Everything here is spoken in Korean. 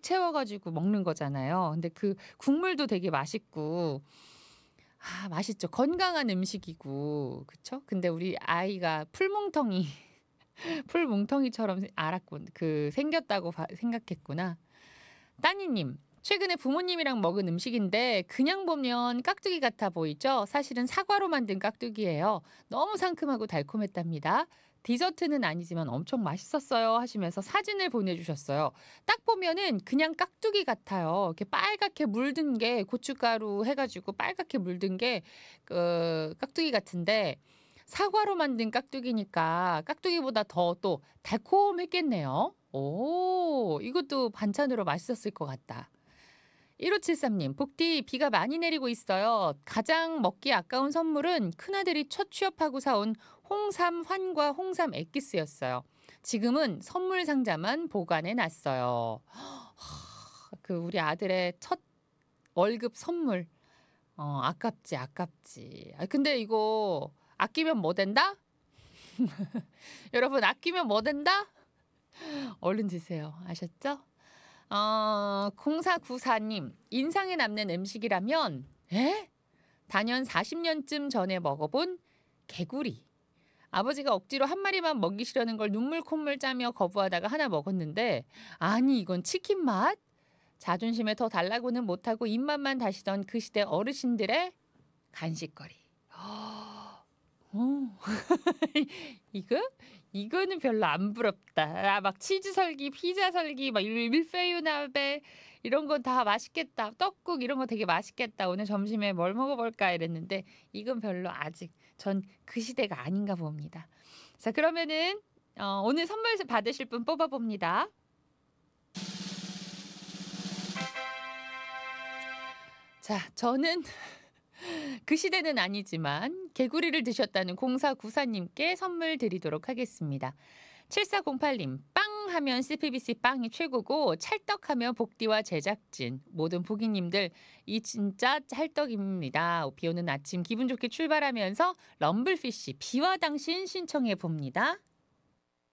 채워가지고 먹는 거잖아요. 근데 그 국물도 되게 맛있고, 맛있죠. 건강한 음식이고, 그쵸? 근데 우리 아이가 풀뭉텅이, 풀뭉텅이처럼 알았군. 생겼다고 생각했구나. 따니님, 최근에 부모님이랑 먹은 음식인데 그냥 보면 깍두기 같아 보이죠? 사실은 사과로 만든 깍두기예요. 너무 상큼하고 달콤했답니다. 디저트는 아니지만 엄청 맛있었어요 하시면서 사진을 보내주셨어요. 딱 보면은 그냥 깍두기 같아요. 이렇게 빨갛게 물든 게 고춧가루 해가지고 빨갛게 물든 게 깍두기 같은데 사과로 만든 깍두기니까 깍두기보다 더 또 달콤했겠네요. 오, 이것도 반찬으로 맛있었을 것 같다. 1573님, 복디 비가 많이 내리고 있어요. 가장 먹기 아까운 선물은 큰아들이 첫 취업하고 사온 홍삼 환과 홍삼 엑기스였어요. 지금은 선물 상자만 보관해 놨어요. 우리 아들의 첫 월급 선물. 아깝지, 아깝지. 근데 이거 아끼면 뭐 된다? 여러분, 아끼면 뭐 된다? 얼른 드세요. 아셨죠? 0494님, 인상에 남는 음식이라면, 단연 40년쯤 전에 먹어본 개구리. 아버지가 억지로 한 마리만 먹이시려는 걸 눈물 콧물 짜며 거부하다가 하나 먹었는데, 아니, 이건 치킨 맛? 자존심에 더 달라고는 못하고 입맛만 다시던 그 시대 어르신들의 간식거리. 이거? 이거는 별로 안 부럽다. 막 치즈 설기, 피자 설기, 막 밀푀유 나베 이런 건 다 맛있겠다. 떡국 이런 거 되게 맛있겠다. 오늘 점심에 뭘 먹어볼까 이랬는데 이건 별로 아직 전 그 시대가 아닌가 봅니다. 자, 그러면은 오늘 선물 받으실 분 뽑아봅니다. 자, 저는 그 시대는 아니지만 개구리를 드셨다는 0494님께 선물 드리도록 하겠습니다. 7408님, 빵 하면 CPBC 빵이 최고고 찰떡하면 복디와 제작진 모든 보기님들 이 진짜 찰떡입니다. 비오는 아침 기분 좋게 출발하면서 럼블피쉬 비와 당신 신청해 봅니다.